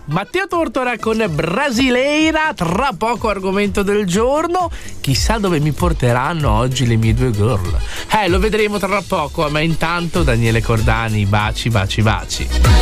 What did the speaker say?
Matteo Tortora con Brasileira, tra poco argomento del giorno. Chissà dove mi porteranno oggi le mie due girl. Lo vedremo tra poco, ma intanto Daniele Cordani, baci baci baci.